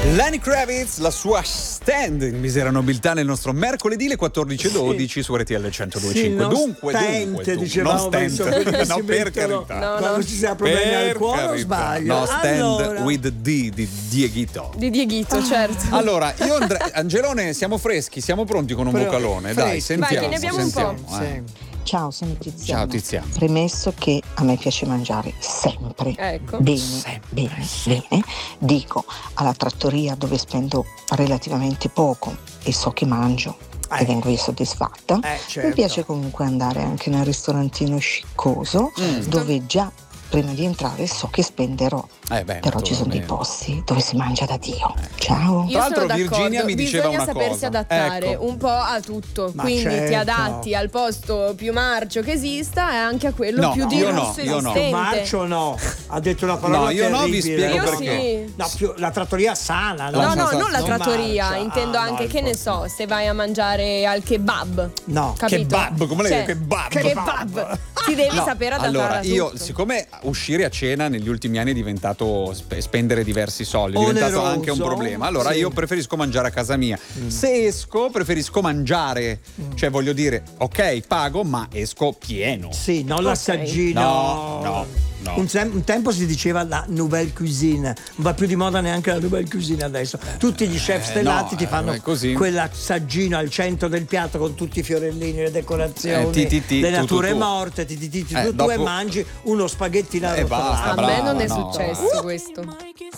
Lenny Kravitz, la sua stand in misera nobiltà nel nostro mercoledì le 14:12 su RTL 102.5. Sì, Dunque, dicevamo, non stand. No, per carità. No, quando ci sia problemi al cuore o sbaglio? No, stand allora, with D di Dieghito. Di Dieghito, certo. Allora, io Angelone, siamo freschi, siamo pronti con un vocalone. Dai, sentiamo. Vai, ne abbiamo un po'. Ciao, sono Tiziana. Ciao Tiziana. Premesso che a me piace mangiare sempre Ecco. bene. Dico, alla trattoria dove spendo relativamente poco e so che mangio e vengo io soddisfatta, certo. mi piace comunque andare anche nel ristorantino sciccoso dove già prima di entrare so che spenderò. Però ci sono dei posti dove si mangia da Dio. Ciao. Io Tra sono l'altro Virginia d'accordo, mi diceva bisogna una sapersi cosa. adattare Ecco. un po' a tutto, Ma quindi certo. ti adatti al posto più marcio che esista e anche a quello No, più di io no, lusso io no. esistente. Marcio no, ha detto una parola No, io no, vi terribile. spiego Io perché. sì. No, più la trattoria sana, no? No, Esatto. non la Non trattoria, marcia. intendo Ah, anche, no, che ne so, se vai a mangiare al kebab. No, Capito? Kebab, come lei Cioè, kebab. Kebab. Ti devi sapere adattare Allora, a tutto. io, siccome uscire a cena negli ultimi anni è diventato spendere diversi soldi, è diventato Oneroso. anche un problema. Allora Sì. io preferisco mangiare a casa mia. Se esco, preferisco mangiare. Cioè, voglio dire, ok, pago, ma esco pieno. sì, non l'assaggino. No. Un tempo si diceva la nouvelle cuisine, non va più di moda neanche la nouvelle cuisine adesso. Tutti gli chef stellati no, ti fanno è così. quell'assaggino al centro del piatto con tutti i fiorellini, le decorazioni, le nature tu. morte, tu dopo- e mangi uno spaghetti E basta, A me non è no. successo questo.